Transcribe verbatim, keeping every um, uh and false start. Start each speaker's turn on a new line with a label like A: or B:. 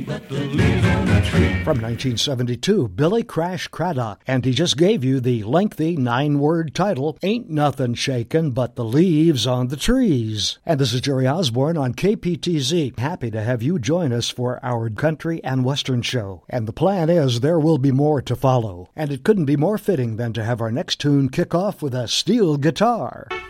A: but the leaves on the tree.
B: From nineteen seventy-two, Billy Crash Craddock, and he just gave you the lengthy nine-word title, Ain't Nothing Shakin' But the Leaves on the Trees. And this is Jerry Osborne on K P T Z. Happy to have you join us for our country and western show. And the plan is there will be more to follow. And it couldn't be more fitting than to have our next tune kick off with a steel guitar.